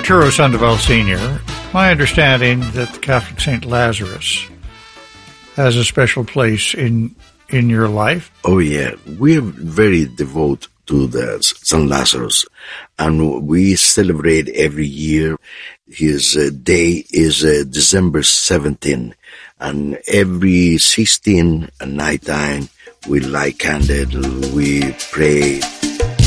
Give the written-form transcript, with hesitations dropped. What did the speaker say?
Arturo Sandoval Sr., my understanding that the Catholic St. Lazarus has a special place in your life. Oh, yeah. We are very devoted to the St. Lazarus, and we celebrate every year. His day is December 17, and every 16 at night time, we light candle, we pray.